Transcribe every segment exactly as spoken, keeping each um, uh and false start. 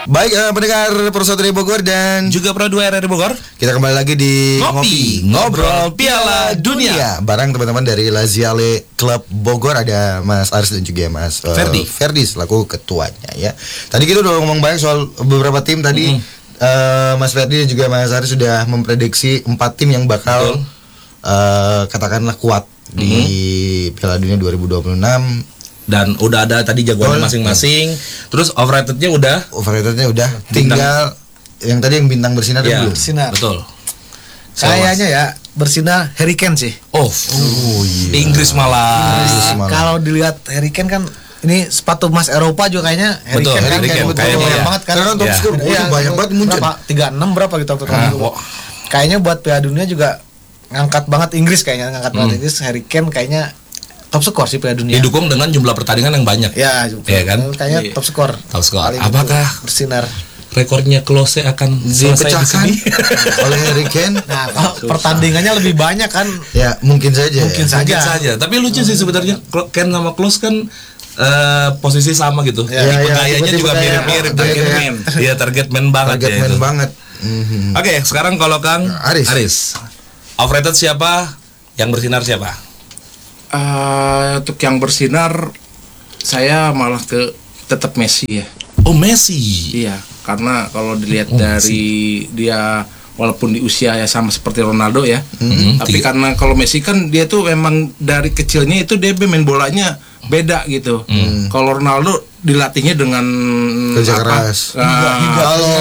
Baik, uh, pendengar Pro satu dari Bogor dan juga Pro dua R R Bogor. Kita kembali lagi di Ngopi, Ngobrol Piala Dunia. Barang teman-teman dari Laziale Club Bogor. Ada Mas Aris dan juga Mas uh, Ferdi Ferdi selaku ketuanya ya. Tadi kita udah ngomong banyak soal beberapa tim tadi. Mm-hmm. uh, Mas Ferdi dan juga Mas Aris sudah memprediksi empat tim yang bakal uh, katakanlah kuat mm-hmm. di Piala Dunia dua ribu dua puluh enam. Dan udah ada tadi jagoannya masing-masing. Terus overratednya udah. Overratednya udah. Tinggal yang tadi yang bintang bersinar ya, belum. Bersinar. Betul. Kayaknya ya bersinar Harry Kane sih. Oh, oh iya. Inggris malah. Nah, kalau dilihat Harry Kane kan ini sepatu emas Eropa juga kayaknya Harry Kane kan Kayaknya banyak banget kan. Karena top skor banyak banget muncul. Berapa? tiga puluh enam berapa gitu waktu nah, itu. Kayaknya buat Piala Dunia juga ngangkat banget Inggris kayaknya, ngangkat hmm. banget Inggris. Harry Kane kayaknya top skor sih Piala Dunia. Didukung dengan jumlah pertandingan yang banyak. Ya, ya kan? Kayaknya top skor. Top skor. Apakah bersinar rekornya Klose akan dipecahkan oleh Harry Kane? Nah, kalau pertandingannya lebih banyak kan? Ya, mungkin saja. Mungkin ya. saja. Mungkin saja. Tapi lucu sih sebenarnya Kane sama Klose kan uh, posisi sama gitu. Ya, ya, ya, gayanya juga mirip-mirip. Target man. Iya, target man banget target ya. Man itu. banget. Mm-hmm. Oke, okay, sekarang kalau Kang Aris. Aris. Overrated siapa? Yang bersinar siapa? Uh, untuk yang bersinar saya malah ke tetap Messi ya. Oh, Messi. Iya, karena kalau dilihat oh, dari Messi. Dia walaupun di usia ya sama seperti Ronaldo ya, mm-hmm. tapi Tiga. karena kalau Messi kan dia tuh memang dari kecilnya itu dia main bolanya beda gitu. Mm. Kalau Ronaldo dilatihnya dengan kerja keras. Kalau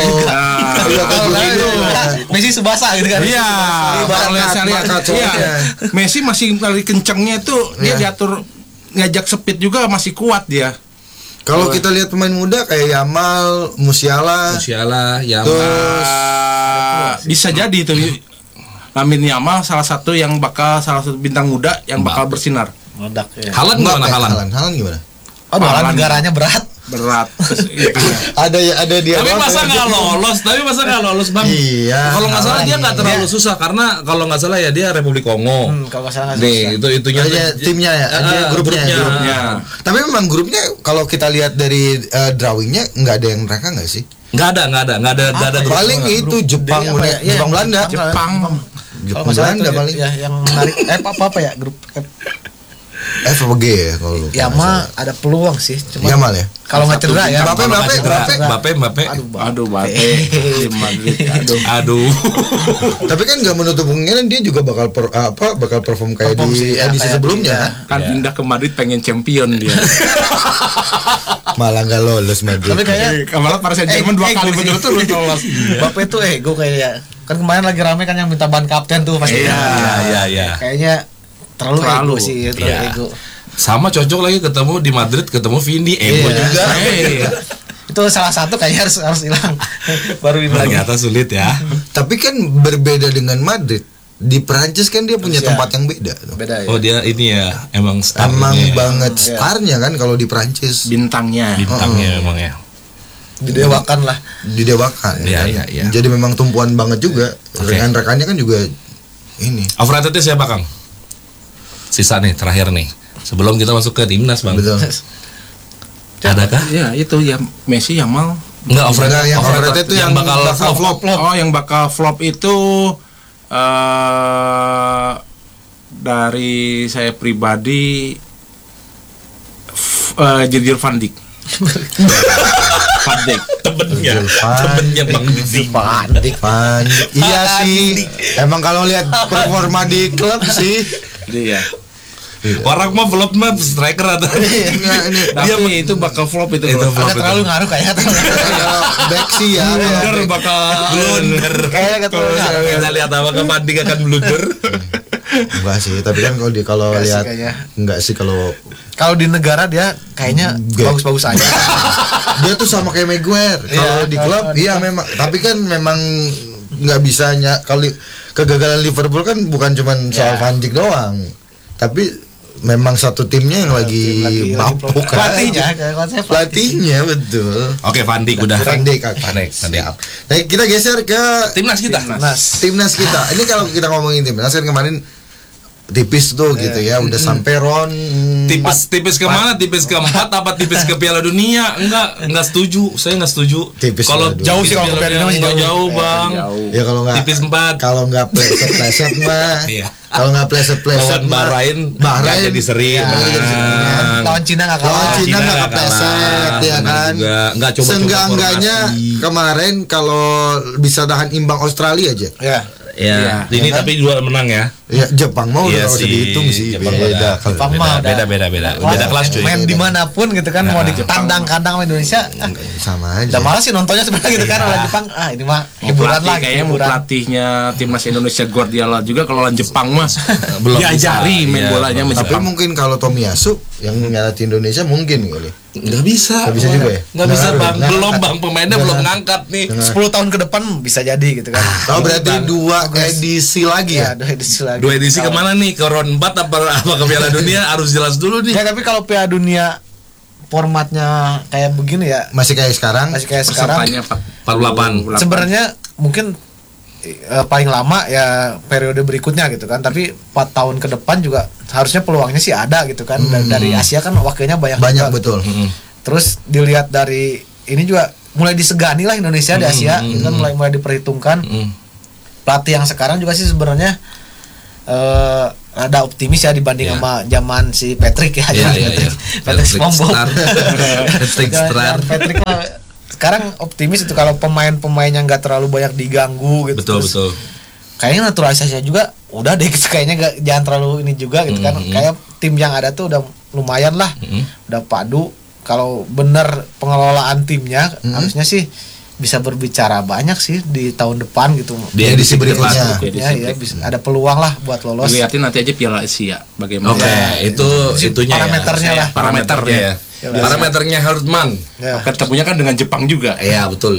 Messi subasa gitu kan. Iya. Kalau saya lihat iya. Messi masih lari kencangnya itu dia diatur ngajak speed juga masih kuat dia. Kalau kita lihat pemain muda kayak Yamal, Musiala, Musiala, Yamal, terus uh, bisa jadi itu Lamine Yamal salah satu yang bakal salah satu bintang muda yang bakal bersinar. Meledak ya. Haaland gimana Haaland? Haaland, Haaland gimana? Oh, Haaland negaranya berat. Berat. ada ya ada dia. Tapi masa nggak lolos? Tapi masa nggak lolos bang? Iya. Kalau nggak salah dia nggak terlalu susah karena kalau nggak salah ya dia Republik Kongo. Hmm, kalau nggak salah. Nih itu itunya aja timnya ya, aja uh, grupnya. grupnya. grupnya. Tapi memang grupnya kalau kita lihat dari uh, drawingnya nggak ada yang neraka nggak sih? Nggak ada, nggak ada, nggak ada, nggak ada. Paling itu Jepang, ya? Jepang Belanda. Jepang. Jepang Belanda paling. Ya yang menarik. Eh apa apa ya grup. F apa G ya kalau lu? Yamal ada peluang sih, cuma Yamal ya. Kalau nggak cedera ya. Mbappe, Mbappe, Mbappe, Mbappe, Mbappe. Aduh, Mbappe. Madrid. Aduh. Aduh. Tapi kan nggak menutup kemungkinan dia juga bakal per, apa bakal perform kayak perform di ya, edisi sebelumnya. Kan pindah ke Madrid pengen champion dia. Malah nggak lolos Madrid. Tapi kayaknya malah Paris Saint-Germain dua kali berturut-turut lolos. Mbappe itu ego kayaknya. Kan kemarin lagi rame kan yang minta ban kapten tuh pasti. Iya, iya, iya. Kayaknya terlalu, terlalu ego sih, terlalu iya. ego. Sama cocok lagi ketemu di Madrid, ketemu Vini, ego iya. juga. Hey. Itu salah satu kayaknya harus harus hilang. Baru ini ternyata sulit ya. Tapi kan berbeda dengan Madrid. Di Perancis kan dia punya tempat yang beda. Beda ya. Oh dia ini ya emang star. Emang ya. banget starnya kan kalau di Perancis. Bintangnya. Bintangnya oh. emang ya. Didewakan lah. Didewakan. Iya kan? iya iya. Jadi memang tumpuan banget juga. Okay. Rekan-rekannya kan juga ini. Overratednya siapa Kang? Sisa nih terakhir nih. Sebelum kita masuk ke timnas bang. Betul. Adakah? Ya itu ya Messi, Yamal. Enggak overrated. Yang overrated itu yang, yang bakal, bakal flop. flop. Oh yang bakal flop itu uh, dari saya pribadi uh, Virgil van Dijk. Van Dijk temennya temennya Bang Dijk. Van Dijk. Van Dijk. Iya sih. Emang kalau lihat performa di klub sih. Iya. Orang mah flop mah striker atau dia itu bakal flop itu. Itu flop agak terlalu ngaruh kayaknya. Back sih ya. Blunder bakal blunder. Kayaknya terlalu ngaruh. Kita lihat apa ke Van Dijk akan blunder. Enggak sih, tapi kan kalau di kalau lihat enggak sih kalau kalau di negara dia kayaknya bagus-bagus aja. Dia tuh sama kayak Maguire. Kalau di klub iya memang, tapi kan memang nggak bisanya kalau kegagalan Liverpool kan bukan cuma soal Van Dijk doang. Tapi memang satu timnya yang lagi mabuk kan. Pelatihnya, pelatihnya betul. Oke, Van Dijk udah. Van Dijk, Van Dijk. Siap. Nah, kita geser ke timnas kita. Timnas. Timnas kita. Ini kalau kita ngomongin timnas kan kemarin tipis tuh gitu ya, udah sampai round Tipis tipis kemana? Tipis keempat apa tipis ke Piala Dunia? Enggak, enggak setuju. Saya enggak setuju. Tipis Kalau Piala jauh sih kalau ke Piala Dunia masih jauh, jauh. jauh, Bang. ya kalau nggak Tipis empat. kalau nggak pleset-pleset mah Iya. kalau nggak pleset-pleset Lawan mah Bahrain, Bahrain nggak jadi seri. ya, Nah. jadi seri. Lawan Cina nggak Lawan kalah. Cina nggak nggak kepleset kalah. ya Benar kan. juga. Nggak coba-coba Seenggak-enggaknya formasi. kemarin kalau bisa tahan imbang Australia aja. Ya. Ya, ini kan? tapi dua menang ya. Ya Jepang mau Iya udah nggak usah sih, dihitung sih. Jepang Beda. beda. Jepang Beda, mah udah beda, beda, beda. Beda kelas cuy. Main dimanapun gitu kan, mau di Nah, kandang-kandang sama Indonesia, ah, Sama aja. udah malas sih nontonnya sebenarnya gitu kan. Lawan Jepang, ah ini mah Mau hiburan pelatih, lah, kayaknya mau hiburan. pelatihnya timnas Indonesia Guardiola juga kalau lawan Jepang mas Belum diajari bisa, main iya, bolanya belum sama Tapi Jepang. mungkin kalau Tomiyasu yang ngelatih Indonesia mungkin kali. Nggak bisa. Nggak bisa juga ya? Nggak bisa, Nggak Bang. ngaruh, Belum, nggak Bang. Pemainnya nggak belum ngaruh. ngangkat nih. sepuluh tahun ke depan bisa jadi gitu kan. Oh berarti Bang. dua edisi lagi Ya, ya? dua edisi lagi. Dua edisi Kalau- kemana nih? Ke round empat apa apa ke Piala Dunia? Harus jelas dulu nih. Ya tapi kalau Piala Dunia formatnya kayak begini ya, Masih kayak sekarang? masih kayak sekarang. Pesertanya empat puluh delapan. Sebenarnya mungkin eh, paling lama ya periode berikutnya gitu kan, tapi empat tahun ke depan juga harusnya peluangnya sih ada gitu kan. Dan dari Asia kan wakilnya banyak Banyak juga. betul. Terus dilihat dari ini juga mulai disegani lah Indonesia di Asia, gitu kan mulai mulai diperhitungkan. Mm. Pelatih yang sekarang juga sih sebenarnya eh ada optimis ya dibanding Ya. sama zaman si Patrick ya, Iya, zaman iya, Patrick, iya. Patrick Patrick SpongeBob. Star. Patrick Jangan- Star. jangan Patrick mah sekarang optimis itu kalau pemain-pemainnya nggak terlalu banyak diganggu gitu. Betul, Terus betul. kayaknya naturalisasinya juga udah deh kayaknya nggak, jangan terlalu ini juga gitu kan. Mm-hmm. Kayak tim yang ada tuh udah lumayan lah, Mm-hmm. udah padu. Kalau bener pengelolaan timnya Mm-hmm. harusnya sih bisa berbicara banyak sih di tahun depan gitu. Di edisi edisi berikutnya. depan. Ya, ya bisa ada peluang lah buat lolos. Dilihatin nanti aja Piala Asia bagaimana. Oke, itu Itu itunya parameternya ya. lah. Parameternya ya. Ya. Parameternya Hartman. Ya. Ketemunya kan dengan Jepang juga. Iya, betul.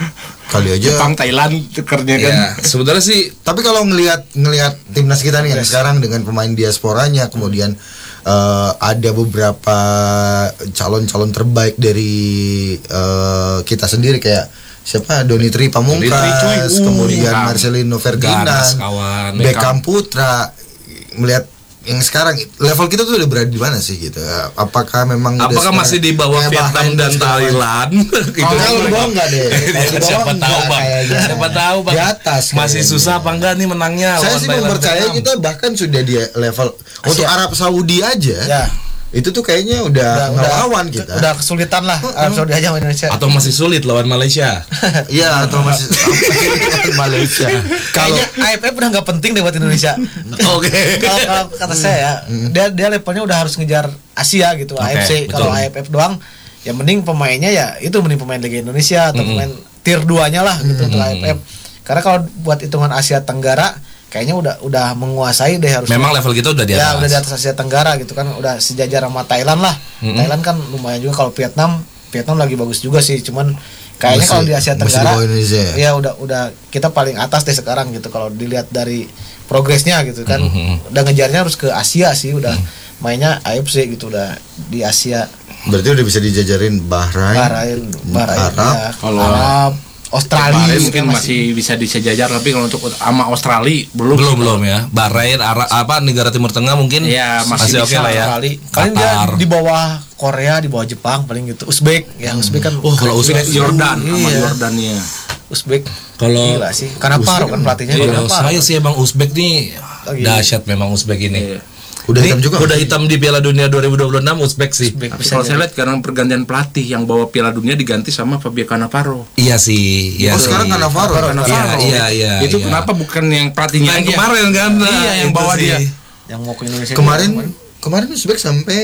Kali aja. Jepang Thailand tukernya kan. Ya, sebenarnya sih Tapi kalau ngelihat ngelihat timnas kita nih yang sekarang dengan pemain diasporanya, kemudian eh, ada beberapa calon-calon terbaik dari eh, kita sendiri kayak siapa Doni Tri Doni Tri, cuy. Pamungkas, Uh, kemudian Beckham. Marcelino Ferdinand, Ganas, kawan. Beckham Putra. Melihat yang sekarang level kita tuh udah berada di mana sih gitu? Apakah memang udah apakah sekarang masih di bawah kayak Vietnam Bahrain dan segala macam? Thailand? Gitu. Oh, kalau di bawah enggak deh. Kalau di bawah Siapa enggak tahu, Bang. kayaknya. Siapa tahu, Bang. Di atas Masih kayaknya. susah apa enggak nih menangnya Saya lawan sih Thailand, mempercaya Vietnam? kita bahkan sudah di level untuk Arab Saudi aja. Ya. Itu tuh kayaknya udah ngelawan kita. Udah kesulitan lah Arab Saudi aja sama Indonesia. Atau masih sulit lawan Malaysia? Iya, atau masih masih Malaysia. Kalau Kayaknya A F F udah nggak penting deh buat Indonesia. Oke. Kalau kalau kata saya ya, dia dia levelnya udah harus ngejar Asia gitu, Oke, A F C. betul. Kalau A F F doang, ya mending pemainnya ya itu mending pemain Liga Indonesia atau pemain tier dua-nya lah gitu untuk A F F. Karena kalau buat hitungan Asia Tenggara kayaknya udah udah menguasai deh harusnya. Memang level kita udah di atas. Ya udah di atas Asia Tenggara gitu kan, udah sejajar sama Thailand lah. Mm-mm. Thailand kan lumayan juga. Kalau Vietnam, Vietnam lagi bagus juga sih, cuman kayaknya Masih- kalau di Asia masih di Tenggara bawah Indonesia ya? ya udah udah kita paling atas deh sekarang gitu kalau dilihat dari progresnya gitu kan. Mm-hmm. Udah ngejarnya harus ke Asia sih, udah mainnya A F C gitu, udah di Asia. berarti udah bisa dijajarin Bahrain, Bahrain, Bahrain Arab. ya, Kalau Arab, Australia Bahrain juga mungkin masih bisa disejajar, tapi kalau untuk sama Australia belum. belum belum ya. Bahrain, Arab, apa negara Timur Tengah mungkin Iya, masih oke bisa lah ya. Australia. Paling dia Qatar. di bawah Korea, di bawah Jepang paling gitu. Uzbek, ya Uzbek kan. Oh, kalau Uzbek Jordan sama Iya. Jordania. Uzbek. Kalau Gila sih. Kanaparo kan pelatihnya. Kalau Kanaparo. saya sih emang Uzbek nih Lagi. dahsyat memang Uzbek ini. Iya. Udah Ini hitam juga. Udah hitam di Piala Dunia dua ribu dua puluh enam Uzbek sih. Uzbek Tapi bisa kalau saya jadi. lihat karena pergantian pelatih yang bawa Piala Dunia diganti sama Fabio Cannavaro. Iya sih, iya Oh, sih. sekarang Cannavaro. Iya, iya, iya. Itu iya. kenapa bukan yang pelatihnya Yang aja? kemarin kan? Nah, Iya, yang itu bawa sih. dia. Yang mau ke Indonesia Kemarin juga, kemarin Uzbek sampai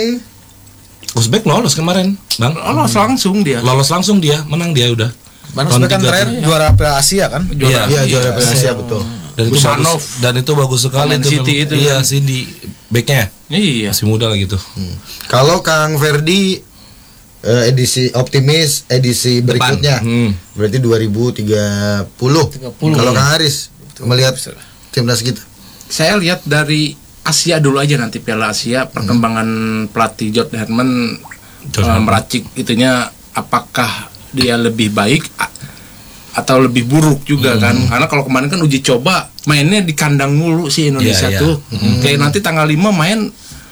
Uzbek lolos kemarin, Bang. Lolos langsung dia. Lolos langsung dia, menang dia udah. Mana Tahun Uzbek kan tiga terakhir tuh. juara Piala Asia kan? Iya, iya juara Piala Asia Yang- betul. Dan itu Busanov. bagus, dan itu bagus sekali Pemain itu. City memang. itu Iya, kan. Cindy backnya Iya. masih muda lah gitu. Hmm. Kalau Kang Ferdi eh, edisi optimis edisi Depan. berikutnya Hmm. berarti dua ribu tiga puluh. tiga puluh. Kalau Kang Haris melihat Bisa. timnas kita. Saya lihat dari Asia dulu aja nanti Piala Asia perkembangan pelatih John Herman John eh, Herman. meracik itunya apakah dia lebih baik a- atau lebih buruk juga kan, karena kalau kemarin kan uji coba mainnya di kandang mulu sih Indonesia Iya, iya. tuh. Kayak nanti tanggal lima main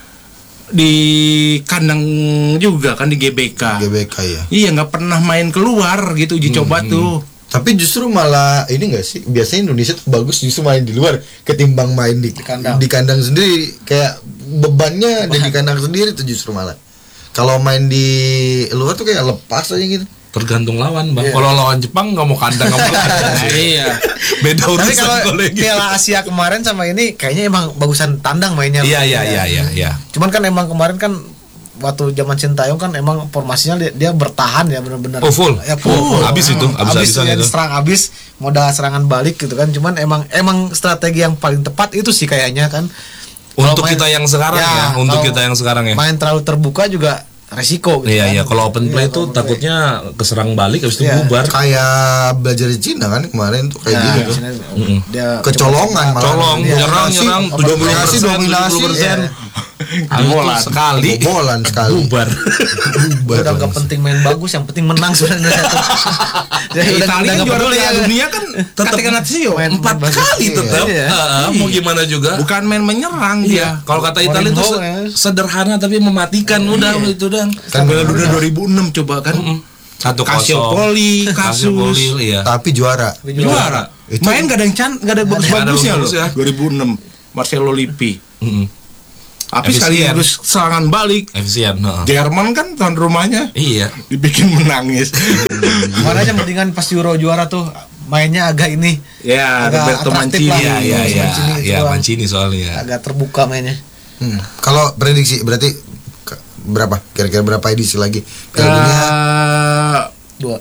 di kandang juga kan di G B K. G B K ya. Iya, nggak pernah main keluar gitu uji coba tuh. Tapi justru malah ini enggak sih? Biasanya Indonesia tuh bagus justru main di luar ketimbang main di, kandang. di kandang sendiri. Kayak bebannya ada di kandang sendiri tuh justru malah. Kalau main di luar tuh kayak lepas aja gitu. Tergantung lawan, Bang. Iya. Kalau lawan Jepang nggak mau kandang nggak mau kandang. Iya. Beda Tapi urusan kalau kalau yang gitu. Piala Asia kemarin sama ini kayaknya emang bagusan tandang mainnya. Iya iya iya iya iya. Cuman kan emang kemarin kan waktu zaman Sintayong kan emang formasinya dia, dia bertahan ya benar-benar. Oh, full. Ya full. Oh, habis itu, habis-habisan ya, itu. serang habis, modal serangan balik gitu kan. Cuman emang emang strategi yang paling tepat itu sih kayaknya kan. Untuk Kalau main- kita yang sekarang ya, untuk kalau kita yang sekarang ya. Main terlalu terbuka juga resiko gitu Iya kan. iya, kalau open play Iya, tuh kalau open takutnya keserang balik habis itu Iya. bubar. Kayak belajar di Cina kan kemarin tuh kayak play. gitu Nah, tuh. sini dia Kecolongan malah. Colong, Iya. nyerang, Dominasi, nyerang, dominasi, dominasi, tujuh puluh persen. iya. Bola sekali Bobolan sekali. bubar. Bubar udah nggak langsung. penting main bagus, yang penting menang sebenarnya. Jadi Ya, udah- Italia udah kan nggak juara peduli Piala ya. dunia kan Tetep ketika Lazio main- Empat bagus. kali Iya. tetap. Iya. Heeh, mau gimana juga. bukan main menyerang Iya, dia. kalau kata Italia itu Mourinho, se- ya. sederhana tapi mematikan, udah itu dan Kan Piala dunia dua ribu enam coba kan. satu Calciopoli, kasus. iya. Tapi juara. Juara. Itu- Main gak ada yang can, gak ada bagus-bagusnya loh. bagus-bagus ya. dua ribu enam Marcelo Lippi. Mm-mm. Tapi Efisien. sekali harus serangan balik. Efisien, heeh. Jerman kan tuan rumahnya Iya. dibikin menangis. Mana aja mendingan pas Euro juara tuh mainnya agak ini Ya, agak Roberto atraktif Mancini. lah. Iya iya iya. Mancini Iya, doang. Mancini soalnya. agak terbuka mainnya. Hmm. Kalau prediksi berarti ke- berapa? Kira-kira berapa edisi lagi? Piala Dunia Eh, Dua.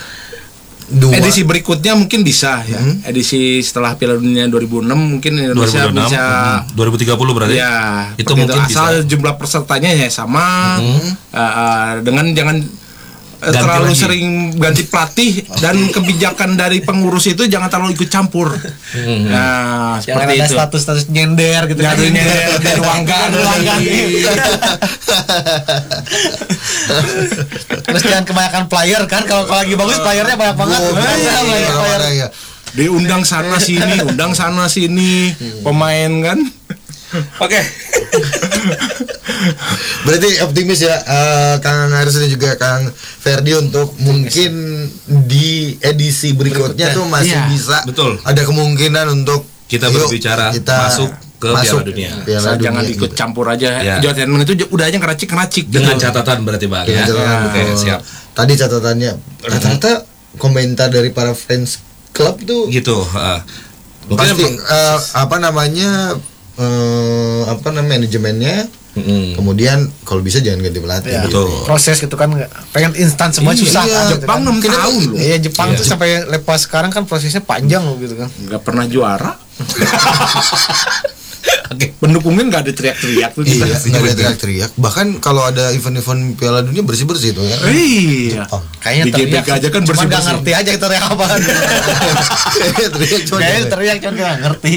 dua. edisi berikutnya mungkin bisa ya. Hmm. Edisi setelah Piala Dunia dua ribu enam mungkin Indonesia dua ribu enam, bisa mm, dua ribu tiga puluh berarti. ya Itu seperti mungkin asal bisa. jumlah pesertanya ya sama. Hmm. Eh, eh, dengan jangan eh, Ganti terlalu lagi. sering ganti pelatih dan kebijakan dari pengurus itu jangan terlalu ikut campur. Hmm. Nah, Jangan seperti ada itu. status-status nyender gitu. Jangan kan. nyender di ruang ganti. Ruang ganti. Terus jangan kebanyakan player kan, kalau kalau lagi bagus playernya banyak banget. Oh, Banyak iya, player, iya, player. iya, iya. Diundang sana sini, undang sana sini pemain kan. Oke. Berarti optimis ya eh, Kang Haris dan juga Kang Ferdi untuk mungkin di edisi berikutnya tuh masih Iya, bisa betul. ada kemungkinan untuk Kita yuk, berbicara masuk ke Piala Dunia. Piala Asal jangan Dunia ikut gitu. campur aja. Ya. Jodoh itu j- udah aja ngeracik-ngeracik Dengan gitu. catatan berarti Bang Dengan ya. catatan, Oke, betul. siap. Tadi catatannya rata-rata komentar dari para fans klub tuh Gitu, heeh. Mungkin pasti emang- eh, apa namanya eh, apa namanya manajemennya. Mm-mm. Kemudian kalau bisa jangan ganti pelatih. Ya, gitu. Betul. Proses gitu kan nggak- pengen instan semua Iya, susah iya. kan, gitu Jepang kan. enam Mungkin tahun itu- loh. Iya, Jepang Iya. tuh sampai lepas sekarang kan prosesnya panjang loh gitu kan. Nggak pernah juara. Oke. Pendukungnya nggak ada teriak-teriak tuh Iya, kita. nggak ada teriak-teriak. Bahkan kalau ada event-event Piala Dunia bersih-bersih tuh ya. Iya. Jepang. Kayaknya Di G B K teriak aja kan cuman nggak bersih-bersih. ngerti aja itu teriak apa. Teriak cuma Kayaknya jangan. teriak cuman nggak ngerti.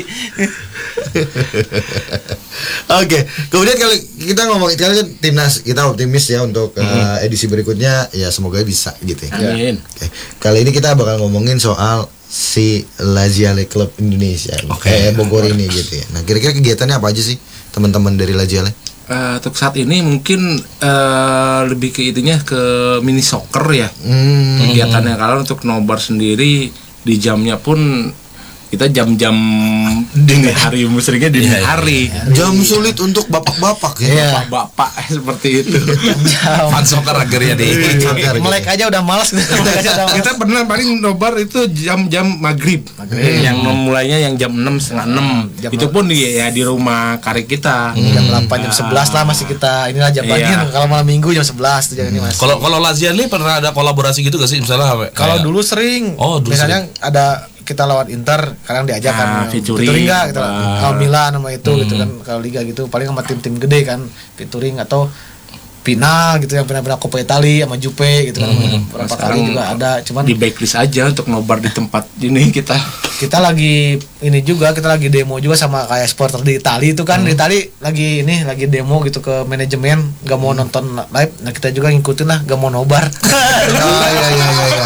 Oke, kemudian kalau kita ngomong kali kan timnas kita optimis ya untuk uh, edisi berikutnya ya semoga bisa gitu ya. Amin. Oke. Kali ini kita bakal ngomongin soal si Laziale Club Indonesia, Oke. eh, Bogor ini gitu ya. Nah, kira-kira kegiatannya apa aja sih teman-teman dari Laziale? Eh, untuk saat ini mungkin eh, lebih ke itunya ke mini soccer ya. Hmm, Kegiatannya kalau untuk nobar sendiri di jamnya pun kita jam-jam dini hari, seringnya dini Iya, iya, hari. jam sulit untuk bapak-bapak ya. Iya. Bapak-bapak seperti itu. Jam. Fan soccer akhirnya nih. Soccer gitu. Melek aja udah malas gitu. Melek aja udah malas. Kita pernah paling nobar itu jam-jam maghrib, yang memulainya yang jam enam setengah enam. Jam Itu pun di ya di rumah karek kita. jam delapan jam sebelas lah masih kita inilah jam Iya. bandin kalau malam minggu jam sebelas tuh jangan ini Mas. Kalau kalau Laziale pernah ada kolaborasi gitu gak sih misalnya kayak- Kalau dulu sering, Oh, dulu misalnya ada kita lawan Inter, kadang diajak Ah, kan featuring. nggak, kita Wah. Al Milan sama itu gitu kan, kalau liga gitu paling sama tim-tim gede kan featuring atau final gitu yang pernah-pernah Coppa Italia sama Juve gitu kan beberapa Sekarang kali juga ada, cuman Di backlist aja untuk nobar di tempat ini kita. kita lagi ini juga kita lagi demo juga sama kayak supporter di Itali itu kan di Itali lagi ini lagi demo gitu ke manajemen nggak mau nonton live, nah kita juga ngikutin lah nggak mau nobar. Oh, iya iya iya iya.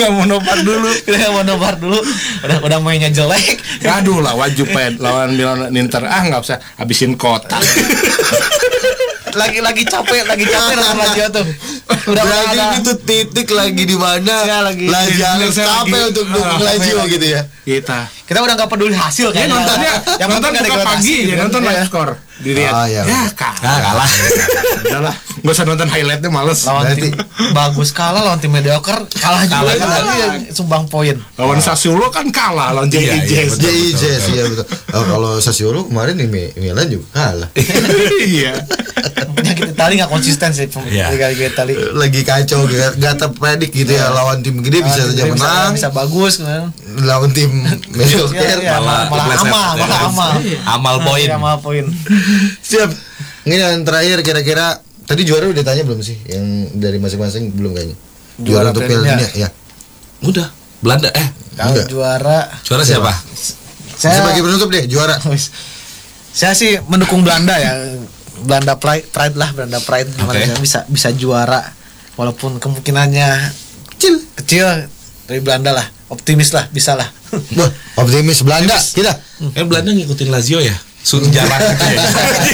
nggak mau nobar dulu. Kita nggak mau nobar dulu. Udah udah mainnya jelek. Aduh lah wajib Ped lawan Milan Inter ah nggak usah habisin kota. lagi lagi capek lagi capek nonton Lazio tuh. Udah Berarti ada itu titik lagi di mana Ya, lagi- Lazio Saya capek lagi- untuk dukung Ah, Lazio lagi. gitu ya. Kita. kita udah nggak peduli hasil Ya kayaknya. nontonnya yang nonton penting ada buka degradasi, pagi ya kan? nonton Iya. live score dilihat. Ah, iya, ya bener. kalah. Ah, kalah. Udah lah, nggak usah nonton highlightnya males. Lawan Berarti- tim bagus kalah lawan tim mediocre kalah juga Kalah kan juga. Dia sumbang poin. Lawan Sassuolo kan kalah lawan J Iya, I iya, Jazz. betul. J I Jazz iya betul. Oh, kalau Sassuolo kemarin di Mi- Milan juga kalah. Iya. Penyakit Itali nggak konsisten sih Iya. Liga-liga Itali. Lagi kacau gak, gak terpredik gitu ya lawan tim gede bisa Lawan saja tim bisa- menang, bisa bagus kan. lawan tim mediocre Iya, iya, malah malah kepleset. amal, malah Ya. amal. Amal poin. Iya, amal poin. siap. Ini yang terakhir kira-kira tadi juara udah tanya belum sih yang dari masing-masing belum kayaknya juara, Juara untuk Piala Piala Dunia. Dunia ya. Udah, Belanda eh Kalau Enggak. juara juara siapa? saya Sebagai penutup deh juara. saya sih mendukung Belanda ya. Belanda Pride, Pride lah, Belanda Pride gimana Oke. ya, bisa bisa juara walaupun kemungkinannya Kecil. kecil dari Belanda lah. Optimis lah, bisa lah. Wah, optimis Belanda kita. Eh Belanda ngikutin Lazio ya? Sun jalan gitu ya.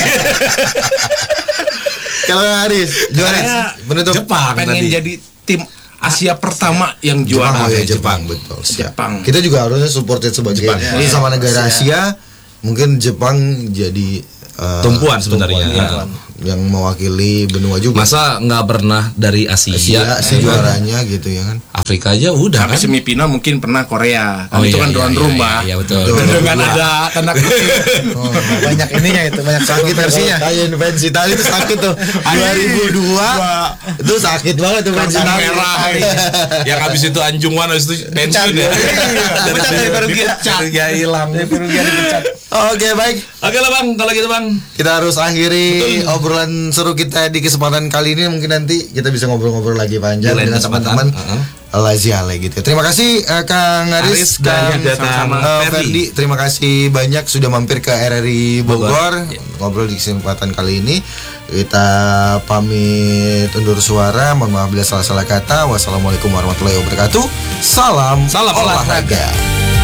Kalau Haris juara Saya penutup Jepang pengen tadi. jadi tim Asia pertama yang Jepang, juara. oh ya, Jepang. Jepang, betul. Siap. Jepang. Kita juga harusnya supported sebagai Jepang, ini ya. sama negara Asia. Asia. Mungkin Jepang jadi eh, Tumpuan sebenarnya. tumpuan, ya. Yang mewakili benua juga. Masa nggak pernah dari Asia? Asia sih juaranya gitu ya kan. Afrika aja udah Sampai kan? semifinal mungkin pernah Korea. Kan Oh, itu iya, kan iya, tuan iya, rumah. iya, iya, betul. Betul. Dengan ada tanda kutip. Oh, Banyak ininya itu, banyak sakit versinya. Kayak fans Italia itu sakit tuh. dua ribu dua itu sakit banget tuh fans Kartu Italia. merah. Yang habis itu Anjungan habis itu pensiun ya. Dipecat dari kerugian. Ya hilang. Dari kerugian dipecat. Oke, baik. Oke lah bang, kalau gitu bang. Kita harus akhiri obrolan seru kita di kesempatan kali ini. Mungkin nanti kita bisa ngobrol-ngobrol lagi panjang Di lain dengan kesempatan. teman-teman Uh-huh. Laziale gitu. Terima kasih eh, Kang Aris Aris dan dan sama-sama eh, Ferdi. Ferdi. Terima kasih banyak sudah mampir ke R R I Bogor, Bogor. Ya. ngobrol di kesempatan kali ini. Kita pamit undur suara. Mohon maaf bila salah-salah kata. Wassalamualaikum warahmatullahi wabarakatuh. Salam, Salam olahraga. olahraga.